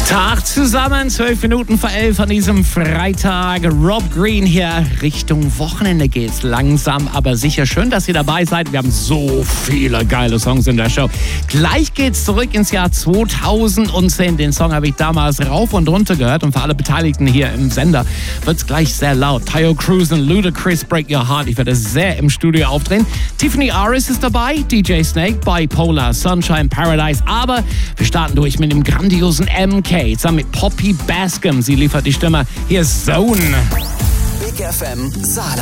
Tag zusammen, 12 Minuten vor 11 an diesem Freitag. Rob Green hier, Richtung Wochenende geht's langsam, aber sicher. Schön, dass ihr dabei seid. Wir haben so viele geile Songs in der Show. Gleich geht's zurück ins Jahr 2010. Den Song habe ich damals rauf und runter gehört und für alle Beteiligten hier im Sender wird's gleich sehr laut. Taio Cruz und Ludacris, Break Your Heart. Ich werde sehr im Studio aufdrehen. Tiffany Aris ist dabei, DJ Snake, Bipolar, Sunshine Paradise. Aber wir starten durch mit dem grandiosen MK. Zusammen mit Poppy Bascom. Sie liefert die Stimme. Hier ist Zone. Big FM Saarland.